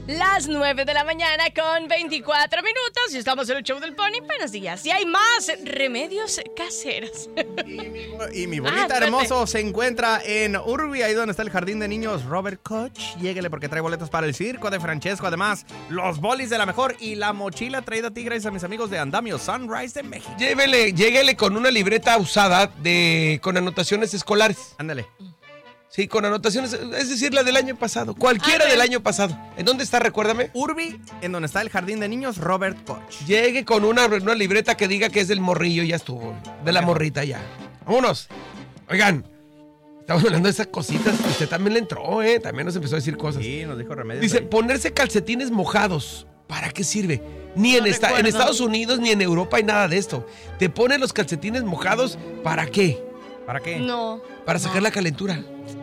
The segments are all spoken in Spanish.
Las 9 de la mañana con 24 minutos y estamos en el show del Pony. Buenos días. Y hay más remedios caseros. Y mi bolita hermoso se encuentra en Urbi, ahí donde está el jardín de niños Robert Koch. Lléguele porque trae boletos para el circo de Francesco. Además, los bolis de la mejor y la mochila traída a ti gracias a mis amigos de Andamio Sunrise de México. Lléguele con una libreta usada con anotaciones escolares. Ándale. Sí, con anotaciones, es decir, la del año pasado. Cualquiera del año pasado. ¿En dónde está? Recuérdame. Urbi, en donde está el jardín de niños Robert Koch. Llegue con una libreta que diga que es del morrillo, ya estuvo. De la morrita, ya. Vámonos. Oigan, estamos hablando de esas cositas. Usted también le entró, ¿eh? También nos empezó a decir cosas. Sí, nos dijo remedios. Dice, ahí. ponerse calcetines mojados. ¿Para qué sirve? Ni en Estados Unidos ni en Europa hay nada de esto. Te ponen los calcetines mojados, ¿para qué? ¿Para qué? No. Para sacar la calentura.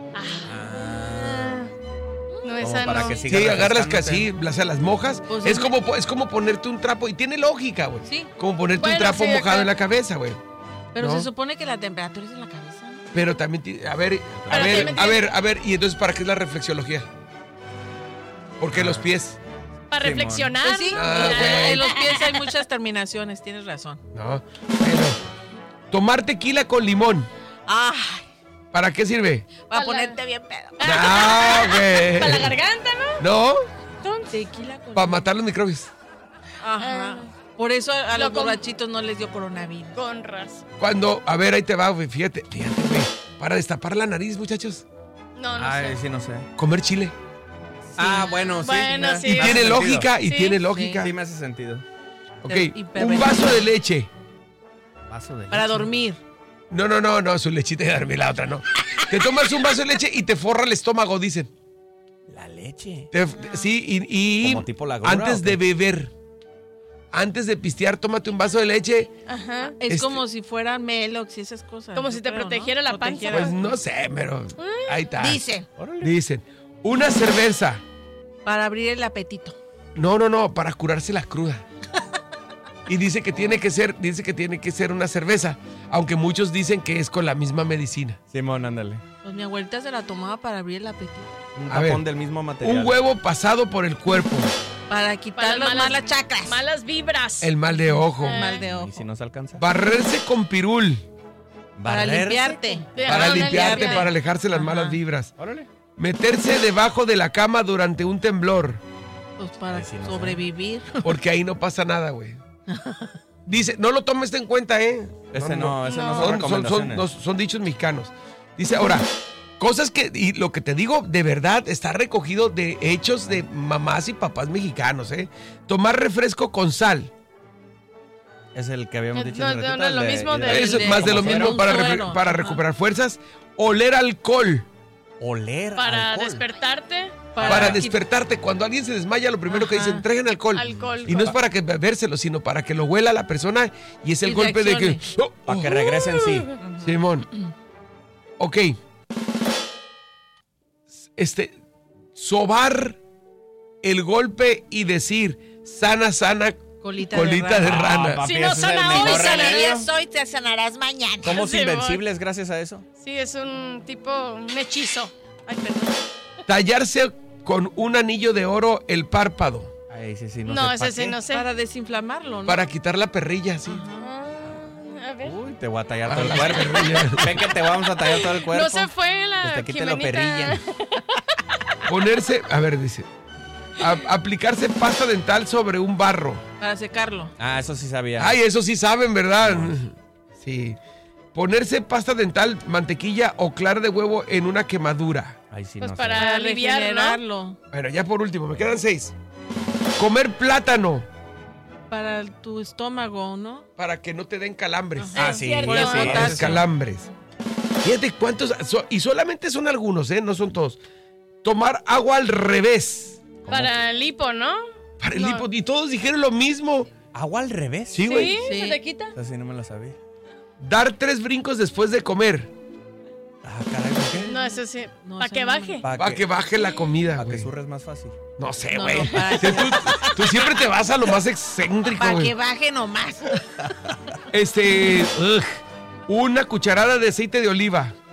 No, esa para no. que siga Sí, agarras refrescándote. casi, o sea, las mojas. Pues es como ponerte un trapo, y tiene lógica, güey. Sí. Como ponerte Bueno, un trapo sí, mojado acá. en la cabeza, güey. Pero ¿no? se supone que la temperatura es en la cabeza, ¿no? Pero también, a ver, y entonces, ¿para qué es la reflexiología? ¿Por qué los pies? Para Sí, reflexionar. Pues sí, Ah, bueno. en los pies hay muchas terminaciones, tienes razón. No, bueno. Tomar tequila con limón, Ay, ¿para qué sirve? para ponerte bien pedo. No, güey. Para la garganta, ¿No? Tequila con... Para matar los microbios. Ajá. Por eso a Lo los com- borrachitos no les dio coronavirus. ¿no? Con razón. Cuando, a ver, ahí te va, güey, fíjate, güey. Para destapar la nariz, muchachos, No, no Ay, sé. sí, no sé. comer chile. Ah, bueno, sí. Bueno, mira. sí. Y Sí, tiene hace lógica, y Sí. tiene lógica. Sí, me hace sentido. Ok, Hiperventilar. un vaso de leche. Vaso de Para leche. dormir. No, su lechita de darme la otra, no. Te tomas un vaso de leche y te forra el estómago, dicen. La leche. Sí, y ¿Como tipo la grura, antes o qué? de beber, antes de pistear, tómate un vaso de leche. Ajá. Es como si fueran Melox y esas cosas. Como yo si te creo, ¿no? protegiera la panza. Pues no sé, pero ahí está. Dice, Dicen, una cerveza. para abrir el apetito. No, para curarse la cruda. Y dice que tiene que ser una cerveza, aunque muchos dicen que es con la misma medicina. Simón, ándale. Pues mi abuelita se la tomaba para abrir el apetito. Un A ver, tapón del mismo material. Un huevo pasado por el cuerpo, Para quitar las malas chakras. Malas vibras. el mal de ojo, Mal de ojo. ¿Y si no se alcanza? barrerse con pirul, Para Barrerse. limpiarte. para limpiarte, limpiar. para alejarse las Ajá. malas vibras, Órale. meterse debajo de la cama durante un temblor, Pues para Ay, sí, no sé. sobrevivir. porque ahí no pasa nada, güey. Dice, no lo tomes en cuenta, Ese no son son recomendaciones. son dichos mexicanos. Dice, ahora, cosas que, y lo que te digo, de verdad, está recogido de hechos de mamás y papás mexicanos, Tomar refresco con sal. Es el que habíamos dicho. No, en el no, ratito, lo el de- mismo el del- Eso, de- más de lo como mismo suero. para, Suero, para ajá. recuperar fuerzas. Oler alcohol. Oler Para alcohol. despertarte. Para despertarte. Cuando alguien se desmaya, lo primero que Ajá. dicen, traigan alcohol. Alcohol. Y no es para que bebérselo, sino para que lo huela la persona y es el Y golpe de que... reaccione. Para que regresen, sí. Simón. Ok. Sobar el golpe y decir, sana, Colita, colita de rana. papi, Si no ese es el sana hoy, mejor sana remedio. hoy, te sanarás mañana. Somos Sí, invencibles gracias a eso. Sí, es un hechizo. Ay, perdón. Tallarse con un anillo de oro el párpado Ay, sí, No, sé ese pa' sí, qué. no sé. Para desinflamarlo, ¿no? para quitar la perrilla, sí. A ver. Uy, te voy a tallar Para todo el las cuerpo. perrillas. Ven que te vamos a tallar todo el cuerpo. No se fue la Pues te quite la Jimenita. perrilla. Ponerse, a ver, dice, aplicarse pasta dental sobre un barro. Para secarlo. Ah, eso sí sabía. Ay, eso sí saben, ¿verdad? Sí. Ponerse pasta dental, mantequilla o clara de huevo en una quemadura. Ay, sí, Pues no para- sé. Para aliviar, ¿no? regenerarlo. Bueno, ya por último, me quedan 6. Comer plátano Para tu estómago, ¿no? para que no te den calambres. Ah, Es sí, cierto. Por el sí. potasio. Calambres. Fíjate cuántos, y solamente son algunos, no son todos. Tomar agua al revés. Para el hipo, ¿no? Para el No. hipo, y todos dijeron lo mismo. ¿Agua al revés? Sí, güey. ¿Sí? Sí. ¿Se te quita? Eso sí no me lo sabía. Dar 3 brincos después de comer. Ah, caray, ¿por qué? No, eso sí. No, para eso que no. baje. Para que baje la comida, Para que güey. surres más fácil. No sé, No, güey. no, para Sí, tú siempre te vas a lo más excéntrico, Para güey. que baje nomás. Una cucharada de aceite de oliva.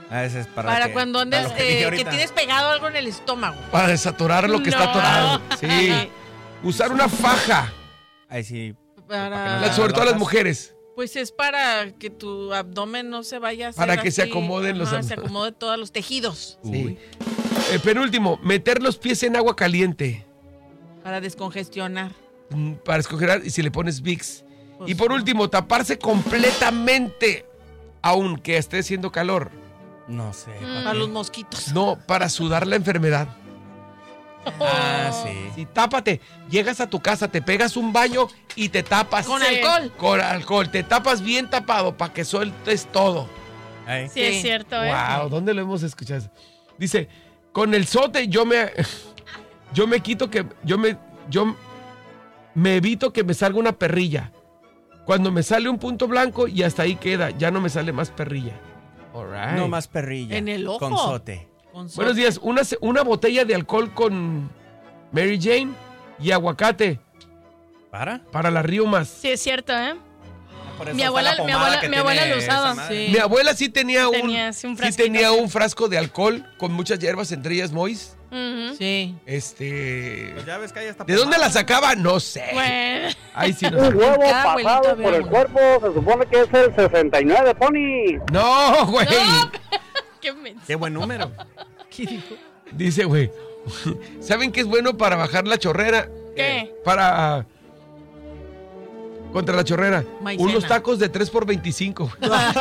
Ese es Para cuando andes, para lo que dije que ahorita. tienes pegado algo en el estómago. Para desatorar lo que está No. atorado. Sí. Usar una faja. Ahí sí. Para, Sobre todo las mujeres. pues es para que tu abdomen no se vaya a hacer Para que se así. acomoden los Ajá, ab- se acomode todos los tejidos. Sí. Penúltimo, meter los pies en agua caliente. Para descongestionar. Para escoger y si le pones Vicks. Pues Y por no. último, taparse completamente, aunque esté haciendo calor. No sé. Para los mosquitos. No, para sudar la enfermedad. Ah, sí. Sí, tápate. Llegas a tu casa, te pegas un baño y te tapas. Con Sí. alcohol. Con alcohol. Te tapas bien tapado para que sueltes todo. Ahí. Sí, es cierto, ¿eh? Wow, ¿dónde lo hemos escuchado? Dice, con el sote yo me quito que yo me evito que me salga una perrilla. Cuando me sale un punto blanco y hasta ahí queda, ya no me sale más perrilla. Alright. No más perrilla. En el ojo. Con sote. Con Buenos días, una botella de alcohol con Mary Jane y aguacate para las riumas. Sí, es cierto, ¿eh? Por eso Mi está abuela- la mi pomada abuela- que mi abuela tiene lo usaba. esa madre. Sí. Mi abuela sí tenía Tenía, sí, un frasquito, tenía sí. un frasco de alcohol con muchas hierbas, entre ellas Mois. Ujú. Sí. Pues ya ves que hay hasta ¿De dónde pomada. la sacaba? No sé. Bueno. Ahí sí no Un sé. huevo Cada abuelita pasado ve por el algo. cuerpo, se supone que es el 69, Pony. No, güey. No, qué menso. Qué buen número. Dice, güey. ¿Saben qué es bueno para bajar la chorrera? ¿Qué? Para... Contra la chorrera. Maicena. Unos tacos de 3x25.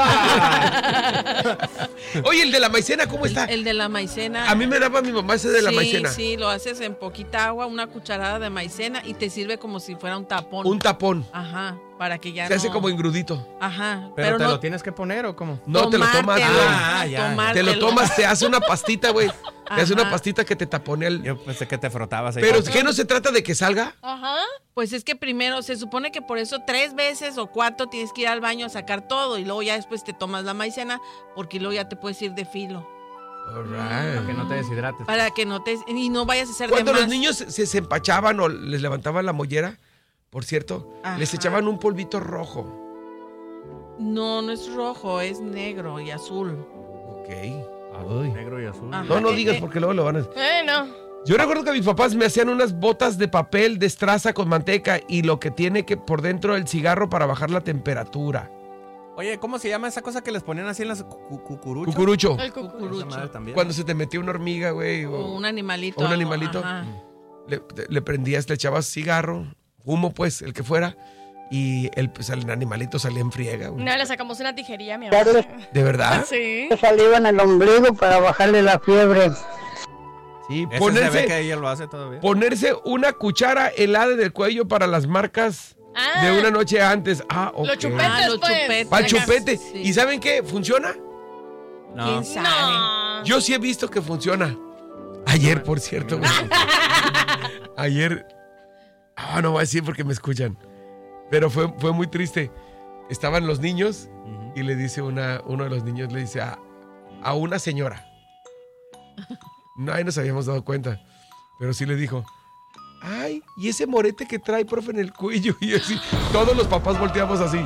Oye, el de la maicena, ¿cómo está? El de la maicena. A mí me daba mi mamá ese de la maicena. Sí, lo haces en poquita agua, una cucharada de maicena y te sirve como si fuera un tapón. Un tapón. Ajá, para que ya Se no... hace como engrudito. Ajá, ¿Pero te no... lo tienes que poner o cómo? No, te lo tomas, tomártelo, güey. Ah, ya. Te lo tomas, te hace una pastita, güey. Te hace una Ajá. pastita que te tapone el... Yo pensé que te frotabas ahí. Pero ¿qué no se trata de que salga? Ajá. Pues es que primero, se supone que por eso 3 veces o 4 tienes que ir al baño a sacar todo y luego ya después te tomas la maicena porque luego ya te puedes ir de filo. Alright. Que no te deshidrates. Para que no te... Y no vayas a hacer Cuando de los más. niños se empachaban o les levantaban la mollera, por cierto, les Ajá. echaban un polvito rojo. No, no es rojo, es negro y azul. Ok. Negro y azul. Ajá. No digas porque luego lo van a... Bueno. Yo recuerdo que mis papás me hacían unas botas de papel de estraza con manteca y lo que tiene que por dentro el cigarro para bajar la temperatura. Oye, ¿cómo se llama esa cosa que les ponían así en las cucuruchos? Cucurucho. El cucurucho. Esa madre también. Cuando se te metía una hormiga, güey. O un animalito. o un algo, animalito. ajá. Le prendías, le echabas cigarro, humo pues, el que fuera, y pues, el animalito salía en friega, güey. Una vez le sacamos una tijería, mi amor. ¿De verdad? Sí. Saliva en el ombligo para bajarle la fiebre. Sí, Ese se ve que ponerse, ella lo hace todavía. ponerse una cuchara helada del cuello para las marcas Ah, de una noche antes. Ah, ok. Los chupetes, Ah, los pues. chupetes. Para el chupete. Sí. ¿Y saben qué? ¿Funciona? No. ¿Quién sabe? No. Yo sí he visto que funciona. Ayer, por cierto, güey. Ayer. No voy a decir porque me escuchan. Pero fue muy triste. Estaban los niños y le dice uno de los niños, le dice a una señora. No, ahí nos habíamos dado cuenta. Pero sí le dijo, ay, ¿y ese morete que trae, profe, en el cuello? Y así, todos los papás volteamos así.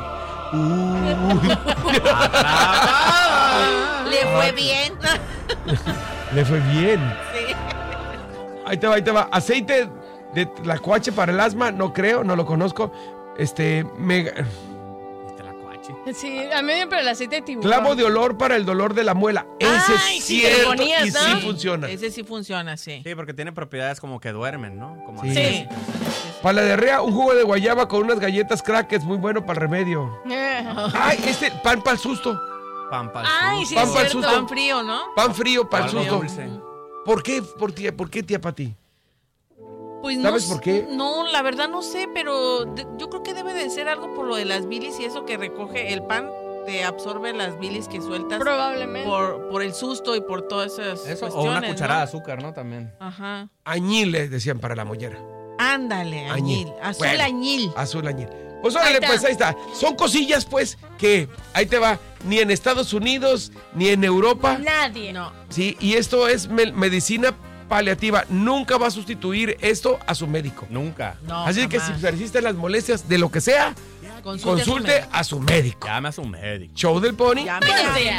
Le fue bien. Le fue bien. Sí. Ahí te va. Aceite de tlacuache para el asma, no creo, no lo conozco. Sí, a mí siempre el aceite de tiburón. Clavo de olor para el dolor de la muela. Ese Ay, es sí, te lo cierto ponías, y ¿no? sí funciona. Ese sí funciona, sí. Sí, porque tiene propiedades como que duermen, ¿no? Como Sí. así. Para la diarrea, un jugo de guayaba con unas galletas crackers, muy bueno para el remedio. Ay, pan para el susto. Pan pa'l Ay, susto. sí, Pan es pa'l cierto. susto. Pan frío, ¿no? Pan frío para el Algo susto. dulce. ¿Por qué? ¿Por qué, tía Pati? Pues ¿Sabes no, por qué? No, la verdad no sé, pero yo creo que debe de ser algo por lo de las bilis y eso que recoge el pan te absorbe las bilis que sueltas Probablemente. por el susto y por todas esas Eso, o cuestiones, una cucharada de ¿no? azúcar, ¿no? También. Ajá. Añil, le decían para la mollera. Ándale, Añil. añil. Azul Bueno. añil. Azul añil. Pues órale, Ahí está. pues ahí está. Son cosillas, pues, que ahí te va. Ni en Estados Unidos, ni en Europa. Nadie. No. Sí, y esto es medicina paliativa. Nunca va a sustituir esto a su médico. Nunca. No, Así que si jamás. persisten las molestias de lo que sea, Consulte a su consulte a su médico. Llame a su médico. Show del Pony. Llame Buenos ya. días.